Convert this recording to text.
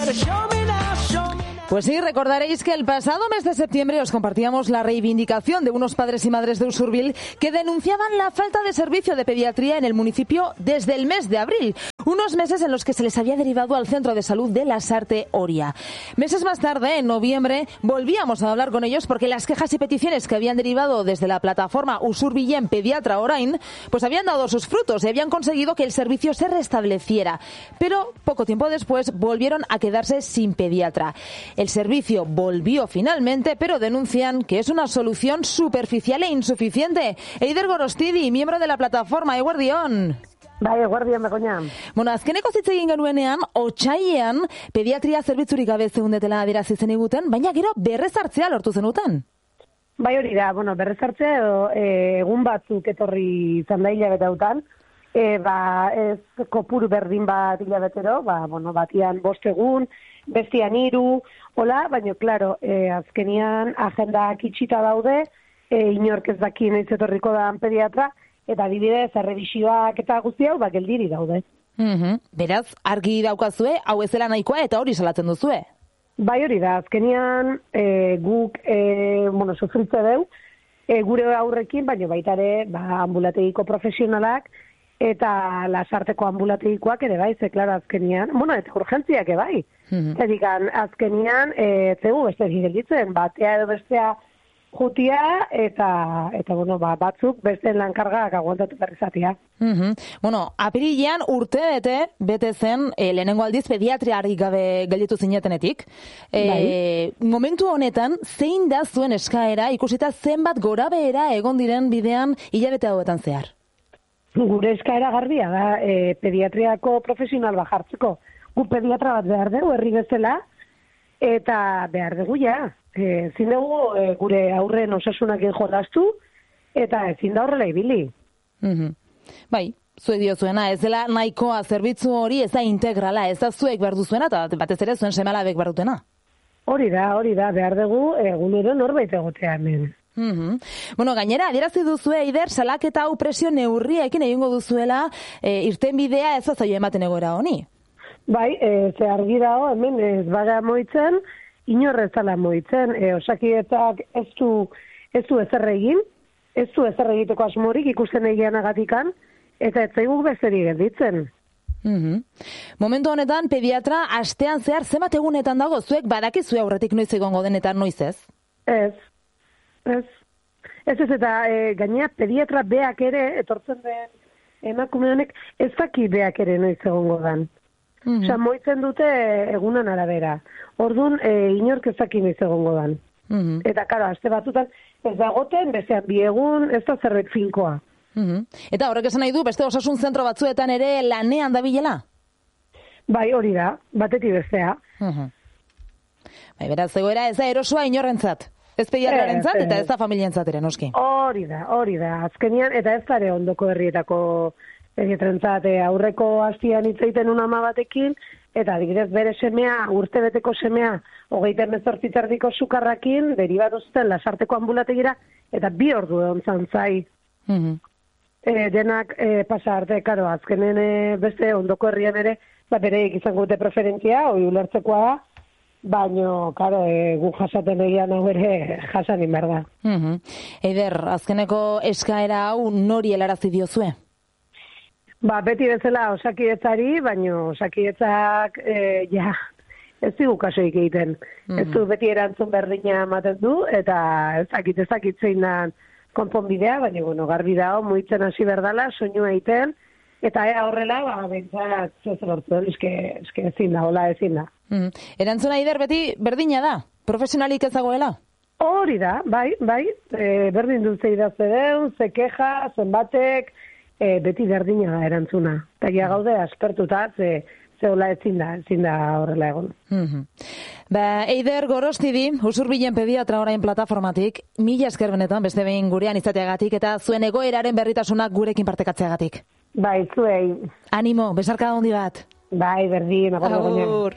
Pues sí, recordaréis que el pasado mes de septiembre os compartíamos la reivindicación de unos padres y madres de Usurbil que denunciaban la falta de servicio de pediatría en el municipio desde el mes de abril, unos meses en los que se les había derivado al centro de salud de Lasarte Oria. Meses más tarde, en noviembre, volvíamos a hablar con ellos porque las quejas y peticiones que habían derivado desde la plataforma Usurbilen Pediatra Orain, pues habían dado sus frutos y habían conseguido que el servicio se restableciera. Pero poco tiempo después volvieron a quedarse sin pediatra. El servicio volvió finalmente, pero denuncian que es una solución superficial e insuficiente. Eider Gorostidi, miembro de la plataforma, eguerdion. Bai, eguerdion, begoña. Bueno, azkeneko hitz egin genuenean, otsailean pediatria zerbitzurik gabe zeundetela adierazi zeniguten, baina gero berrezartzea lortu zenuten. Bai, hori da, berrezartzea edo egun batzuk etorri izan da hilabete hautan, ez kopuru berdin bat hilabetero, batian 5 egun, bestian 3, hola, baina, klaro, azkenian agendak itxita daude, inork ez daki noiz etorriko da pediatra, eta adibidez, errebisioak eta guzti hau, geldiri daude. Beraz, argi daukazue, hau ez dela nahikoa eta hori salatzen duzue. Bai, hori da, azkenian guk, sufritze deu, gure aurrekin, baina baita ere, ambulategiko profesionalak, eta Lasarteko ambulategikoak ere bai, klaro, azkenian, eta urgentziak bai. Zedikan, azkenian, zegu beste gelditzen, batea edo bestea jutia, eta batzuk beste lankargak aguantatu berrizatia. Apirilean urte bete zen, lehenengo aldiz pediatriarik gabe gelditu zinetenetik. Momentu honetan, zein da zuen eskaera, ikusita zenbat gorabehera egon diren bidean hilabete hauetan zehar? Gure eskaera garbia da, pediatriako profesional bat jartzeko. Gu pediatra bat behar dugu, herri bezala, eta behar dugu ezin dugu gure aurren osasunakin jolastu, eta ezin da horrela ibili. Bai, zuek diozuena, ez dela nahikoa zerbitzu hori, ez da integrala, ez da zuek behar duzuena, eta batez ere zuen seme-alabek behar dutena. Hori da, behar dugu egunero norbait egotea hemen. Gainera, adierazi duzue, Eider, salaketa hau presio neurriekin egingo duzuela, irtenbidea ez zaio ematen egoera honi. Bai, ze argi dago, hemen ez baga moitzen, inorrezala moitzen, Osakidetzak ez du ezer egin, ez du ezer egiteko asmorik ikusten egianagatikan, eta ez zaigu bezeri gelditzen. Momentu honetan, pediatra astean zehar zenbat egunetan dago, zuek badakizue aurretik noiz egongo den eta noiz ez? Ez, eta gainea pediatra beak ere, etortzen den emakume honek, ez daki beak ere noiz egongo dan. Osa, moitzen dute egunan arabera. Orduan, inork ez daki noiz egongo dan. Eta, karo, aste batutan, ez dagoten, bestean 2 egun, ez da zerbait finkoa. Eta horrek esan nahi du, beste osasun zentro batzuetan ere lanean dabilela? Bai, hori da, batetik bestea. Bai, beraz, egoera ez da erosoa inorrentzat. Ez pediatrarentzat eta ez da familientzat ere, noski. Hori da, azkenian, eta ez dare ondoko herrietako pediatrentzat, aurreko hastian hitz egiten una ama batekin, eta adibidez bere semea, urtebeteko semea, 38 erdiko sukarrakin, deribatu zuten Lasarteko ambulategira, eta 2 ordu egon zantzai. Denak pasa arte, karo, azkenen beste ondoko herrian ere, bereik izango dute preferentzia, hori ulertzekoa da, baino, karo, gu jasaten egian hau ere jasanin behar da. Eider, azkeneko eskaera hau nori helarazi diozue? Beti bezala Osakidetzari, baino Osakidetzak, ez digu kasoik egiten. Ez du beti erantzun berdina ematen du, eta ezakit zein da konponbidea, baina, garbi dago, muitzen hasi berdala, soinua egiten, eta horrela, bentsat, zezer hortu, eske ezin da, hola ezin da. Erantzuna, Eider, beti berdina da? Profesionalik ezagoela? Hori da, bai, berdin dut zeidazte deun, ze keja, zenbatek, beti berdina da erantzuna. Eta gaude aspertuta, ze hola ezin da horrela egon. Eider Gorostidi, Usurbilen Pediatra Orain plataformatik, 1000 esker benetan beste behin gurean izateagatik eta zuen egoeraren berritasunak gurekin partekatzeagatik. Bai, zuei. Animo, besarkada handi bat. Bai, berdin, agur.